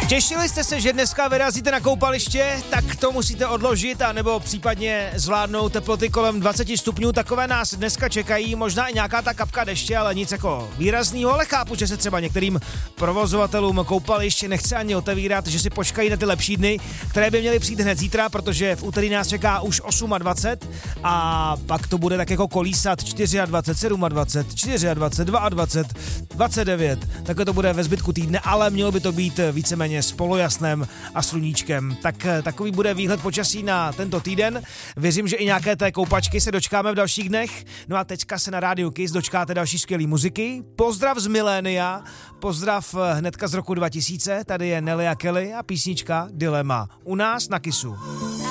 Těšili jste se, že dneska vyrazíte na koupaliště? Tak to musíte odložit, anebo případně zvládnout teploty kolem 20 stupňů. Takové nás dneska čekají, možná i nějaká ta kapka deště, ale nic jako výraznýho, ale chápu, že se třeba některým provozovatelům koupališť nechce ani otevírat, že si počkají na ty lepší dny, které by měly přijít hned zítra, protože v úterý nás čeká už 28 a pak to bude tak jako kolísat 24, 27, 24, 22, 29. Takhle to bude ve zbytku týdne, ale mělo by to být víceméně s polojasnem a sluníčkem. Tak takový bude výhled počasí na tento týden. Věřím, že i nějaké té koupačky se dočkáme v dalších dnech. No a teďka se na rádiu Kiss dočkáte další skvělý muziky. Pozdrav z milénia, pozdrav hnedka z roku 2000. Tady je Nelly a Kelly a písnička Dilema u nás na Kissu.